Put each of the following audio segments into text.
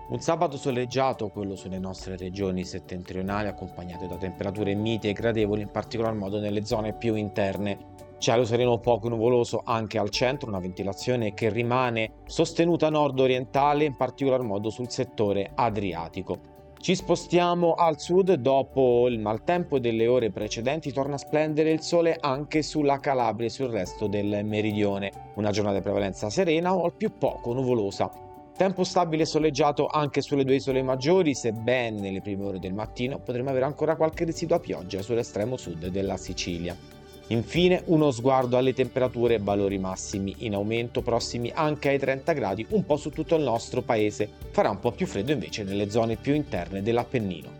Un sabato soleggiato, quello sulle nostre regioni settentrionali, accompagnato da temperature mite e gradevoli, in particolar modo nelle zone più interne. Cielo sereno poco nuvoloso anche al centro, una ventilazione che rimane sostenuta nord-orientale, in particolar modo sul settore adriatico. Ci spostiamo al sud, dopo il maltempo delle ore precedenti torna a splendere il sole anche sulla Calabria e sul resto del meridione. Una giornata di prevalenza serena o al più poco nuvolosa. Tempo stabile e soleggiato anche sulle due isole maggiori, sebbene nelle prime ore del mattino potremo avere ancora qualche residua pioggia sull'estremo sud della Sicilia. Infine uno sguardo alle temperature, valori massimi in aumento prossimi anche ai 30 gradi un po' su tutto il nostro paese. Farà un po' più freddo invece nelle zone più interne dell'Appennino.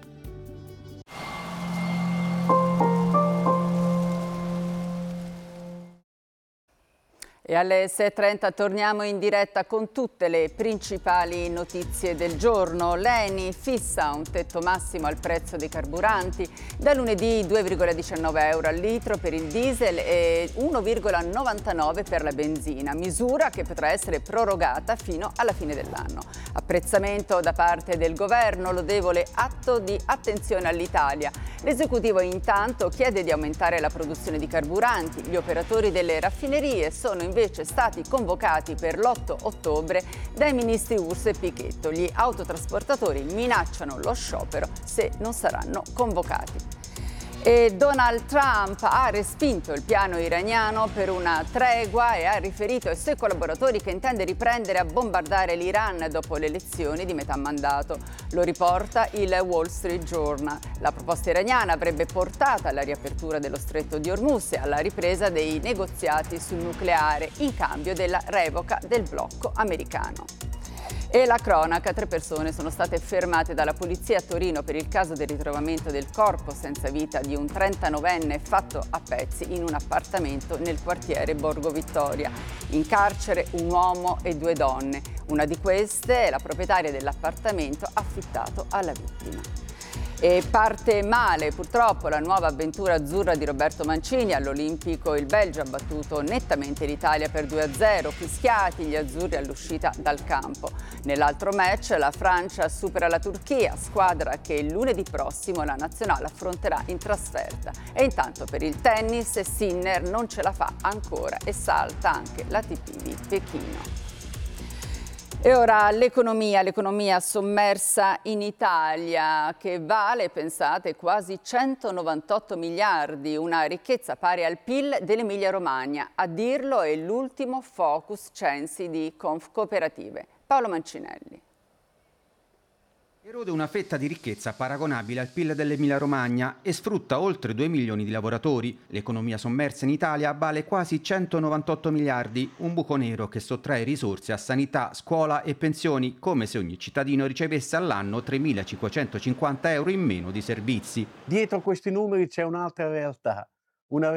E alle 6:30 torniamo in diretta con tutte le principali notizie del giorno. L'ENI fissa un tetto massimo al prezzo dei carburanti, da lunedì 2,19 euro al litro per il diesel e 1,99 per la benzina, misura che potrà essere prorogata fino alla fine dell'anno. Apprezzamento da parte del governo, lodevole atto di attenzione all'Italia. L'esecutivo intanto chiede di aumentare la produzione di carburanti. Gli operatori delle raffinerie sono invece stati convocati per l'8 ottobre dai ministri Urso e Pichetto. Gli autotrasportatori minacciano lo sciopero se non saranno convocati. E Donald Trump ha respinto il piano iraniano per una tregua e ha riferito ai suoi collaboratori che intende riprendere a bombardare l'Iran dopo le elezioni di metà mandato. Lo riporta il Wall Street Journal. La proposta iraniana avrebbe portato alla riapertura dello stretto di Hormuz e alla ripresa dei negoziati sul nucleare in cambio della revoca del blocco americano. E la cronaca: 3 persone sono state fermate dalla polizia a Torino per il caso del ritrovamento del corpo senza vita di un 39enne fatto a pezzi in un appartamento nel quartiere Borgo Vittoria. In carcere un uomo e 2 donne. Una di queste è la proprietaria dell'appartamento affittato alla vittima. E parte male purtroppo la nuova avventura azzurra di Roberto Mancini. All'Olimpico il Belgio ha battuto nettamente l'Italia per 2-0, fischiati gli azzurri all'uscita dal campo. Nell'altro match la Francia supera la Turchia, squadra che lunedì prossimo la nazionale affronterà in trasferta. E intanto per il tennis Sinner non ce la fa ancora e salta anche l'ATP di Pechino. E ora l'economia sommersa in Italia, che vale, pensate, quasi 198 miliardi, una ricchezza pari al PIL dell'Emilia-Romagna. A dirlo è l'ultimo focus Censi di Confcooperative. Paolo Mancinelli. Erode una fetta di ricchezza paragonabile al PIL dell'Emilia-Romagna e sfrutta oltre 2 milioni di lavoratori. L'economia sommersa in Italia vale quasi 198 miliardi, un buco nero che sottrae risorse a sanità, scuola e pensioni, come se ogni cittadino ricevesse all'anno 3.550 euro in meno di servizi. Dietro questi numeri c'è un'altra realtà, una